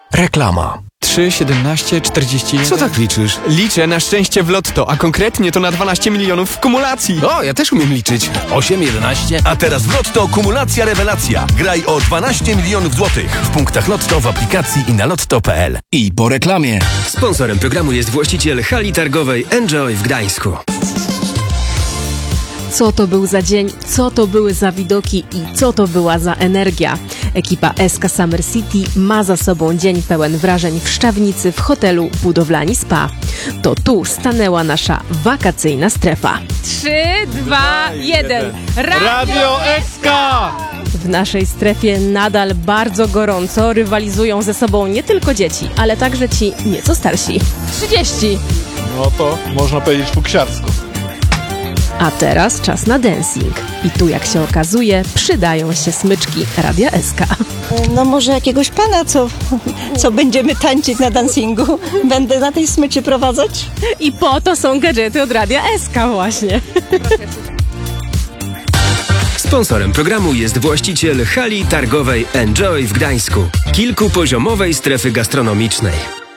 Reklama. 3, 17, 41... Co tak liczysz? Liczę na szczęście w lotto, a konkretnie to na 12 milionów w kumulacji. O, ja też umiem liczyć. 8, 11... A teraz w Lotto kumulacja rewelacja. Graj o 12 milionów złotych w punktach Lotto, w aplikacji i na lotto.pl. I po reklamie. Sponsorem programu jest właściciel hali targowej Enjoy w Gdańsku. Co to był za dzień, co to były za widoki i co to była za energia. Ekipa SK Summer City ma za sobą dzień pełen wrażeń w Szczawnicy w hotelu Budowlani Spa. To tu stanęła nasza wakacyjna strefa. 3, 2, 1. Radio SK! W naszej strefie nadal bardzo gorąco rywalizują ze sobą nie tylko dzieci, ale także ci nieco starsi. 30. No to można powiedzieć fuksiarsko. A teraz czas na dancing. I tu, jak się okazuje, przydają się smyczki Radia SK. No może jakiegoś pana, co będziemy tańczyć na dancingu. Będę na tej smyczy prowadzać. I po to są gadżety od Radia SK właśnie. Sponsorem programu jest właściciel hali targowej Enjoy w Gdańsku, kilkupoziomowej strefy gastronomicznej.